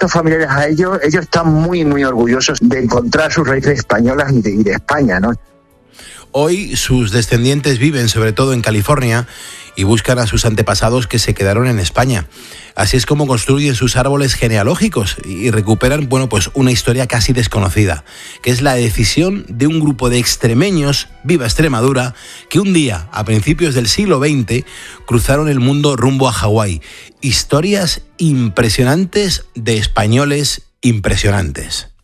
estos familiares a ellos están muy, muy orgullosos de encontrar sus raíces españolas y de España, ¿no? Hoy sus descendientes viven sobre todo en California y buscan a sus antepasados que se quedaron en España. Así es como construyen sus árboles genealógicos y recuperan, pues una historia casi desconocida, que es la decisión de un grupo de extremeños, viva Extremadura, que un día, a principios del siglo XX, cruzaron el mundo rumbo a Hawái. Historias impresionantes de españoles impresionantes.